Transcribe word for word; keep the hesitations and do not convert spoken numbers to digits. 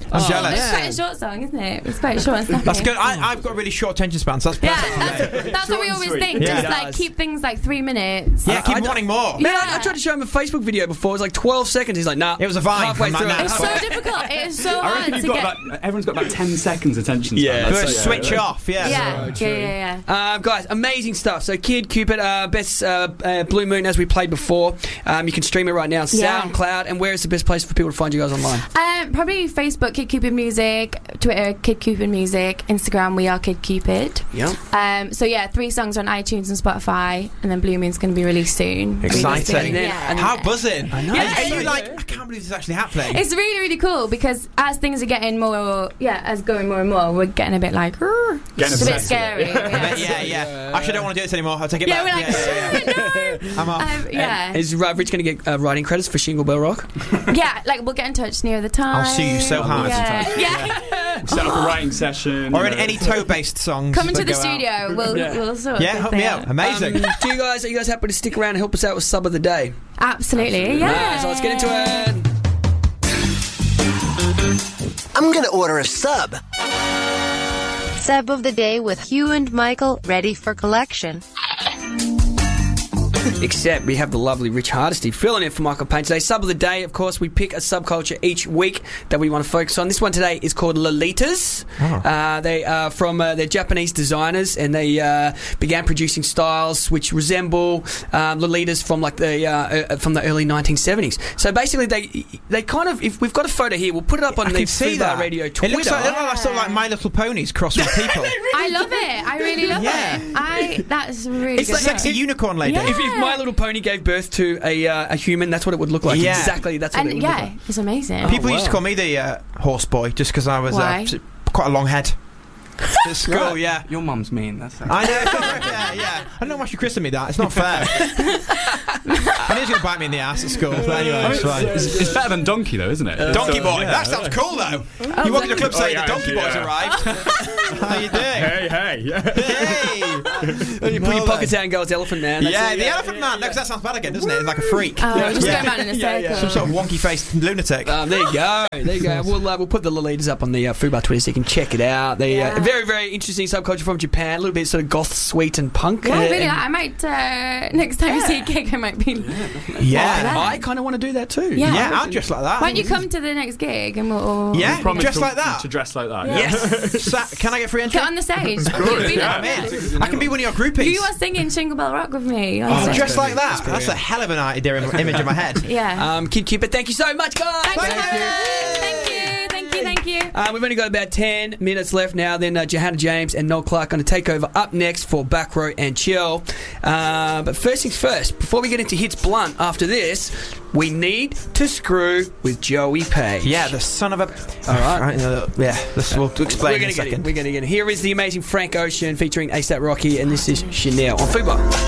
I'm Oh, jealous. It's quite a short song, isn't it? It's quite short and snappy. That's good. I, I've got a really short attention span, so that's Yeah, perfect. that's, that's what we always sweet. think. Yeah. Just like Yes. keep things like three minutes. Yeah, keep I- I wanting more. Man, I, I Yeah. tried to show him a Facebook video before. It was like twelve seconds. He's like, nah. It was a Vine. Halfway I'm like, through nah. it. It's so difficult. It is so I hard reckon to you've got get. about, everyone's got about ten seconds attention span. Yeah. That's Good, so- switch yeah. off, yeah. Yeah, yeah, yeah, yeah. Um, guys, amazing stuff. So, Kid Cupid, uh, best uh, uh, Blue Moon as we played before. Um, you can stream it right now on Yeah. SoundCloud. And where is the best place for people to find you guys online? Um, probably Facebook, Kid Cupid Music, Twitter, Kid Cupid Music, Instagram, we are Kid Cupid. Yeah. Um, so yeah, three songs on iTunes and Spotify, and then Blue Moon's going to be released soon. Really Exciting. soon. Yeah. Yeah. How buzzing. I know. Are, Yeah. are you like, I can't believe this is actually happening. It's really, really cool because as things are getting more, yeah, as going more and more, we're getting a bit like, "Rrr." Getting it's a bit obsessed scary. with it. Yeah, yeah, yeah. Actually, I don't want to do this anymore. I'll take it yeah, back. we're like, yeah, yeah, yeah. no. I'm off. Um, yeah, Is uh, Rich going to get uh, writing credits for Shingle Bell Rock? yeah. Like we'll get in touch near the time. I'll sue you so hard. Yeah, yeah. Set up a writing session. Or you in know. any toe-based songs. Come into that the go out. studio. We'll Yeah. we'll sort. Yeah, this help thing me out. Amazing. Um, do you guys, are you guys happy to stick around and help us out with Sub of the Day? Absolutely. Yeah. Right, so let's get into it. I'm gonna order a sub. Sub of the day with Hugh and Michael, ready for collection. Except we have the lovely Rich Hardesty filling in for Michael Payne today. Sub of the day, of course, we pick a subculture each week that we want to focus on. This one today is called Lolitas. Oh. Uh, they are from uh, they're Japanese designers, and they uh, began producing styles which resemble um, Lolitas from like the uh, uh, from the early nineteen seventies. So basically, they they kind of if we've got a photo here, we'll put it up on I the can see Fubar that. Radio Twitter. It looks like, it looks like sort of like My Little Ponies crossed with people. I love it. I really love Yeah. it. I that's really It's good. like sexy unicorn lady. Yeah. If, if My Little Pony gave birth to a uh, a human, that's what it would look like. Yeah. Exactly, that's what it and would look yeah, like. it's amazing. People Oh, used to wow. call me the uh, horse boy just because I was Why? uh, quite a long head. At school, Right. yeah. Your mum's mean. That's I know. yeah, yeah. I don't know why she christened me that. It's not fair. I knew he was going to bite me in the ass at school. But anyway, it's fine. It's, it's better than Donkey, though, isn't it? Donkey So, boy. yeah. That sounds cool, though. you walk into the club Oh, saying yeah, the Donkey yeah. Boy's arrived. How you doing? Hey, hey. Hey. And you put your pockets out and go, it's Elephant Man. That's Yeah, it, the Elephant Man. No, because that sounds bad again, doesn't it? It's like a freak. Oh, we're just Yeah. going around in a Yeah, circle. yeah. Some sort of wonky-faced lunatic. Um, there you go. There you go. We'll uh, we'll put the Lolitas up on the uh, Fubar Twitter so you can check it out. They uh, Yeah. very very interesting subculture from Japan. A little bit sort of goth, sweet, and punk. Yeah, Uh, really. and- I might uh, next time you see a gig, I might be. Yeah. Oh, I kind of want to do that too. Yeah. Yeah, I'll dress like that. Why don't you come to the next gig and we'll all Yeah, Promise dress to, like that. To dress like that. Yeah. Yes. Sa- can I get free entry? get on the stage? Good, Be yeah. like- I'm in. I can be one of your groupies. You are singing Shingle Bell Rock with me. on Oh, stage. dressed like that. That's a hell of an idea in- image in my head. Yeah. Um, Kid Cupid, thank you so much, guys. Thank, thank you. you. Thank you. Thank you. Thank you. Uh, we've only got about ten minutes left now. Then uh, Johanna James and Noel Clark going to take over up next for Back Row and Chill. Uh, but first things first, before we get into Hits Blunt after this, we need to screw with Joey Page. Yeah, the son of a. All right. right uh, yeah, this will explain We're in going a to get it. second. We're going to get it. Here is the amazing Frank Ocean featuring ASAP Rocky, and this is Chanel on Fubar.